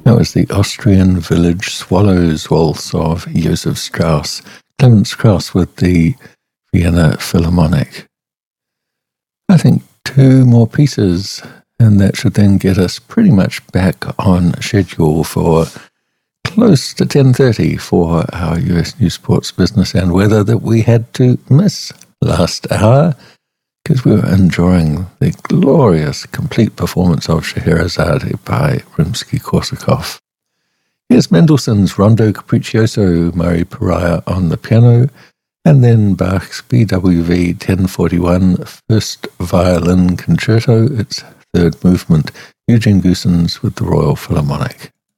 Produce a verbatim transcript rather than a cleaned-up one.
That was the Austrian Village Swallows Waltz of Joseph Strauss, Clemens Krauss with the Vienna Philharmonic. I think two more pieces, and that should then get us pretty much back on schedule for close to ten thirty for our U S News, Sports, Business and Weather that we had to miss last hour because we were enjoying the glorious complete performance of Scheherazade by Rimsky-Korsakov. Here's Mendelssohn's Rondo Capriccioso, Murray Pariah on the piano, and then Bach's B W V ten forty-one First Violin Concerto, its third movement, Eugene Goossens with the Royal Philharmonic.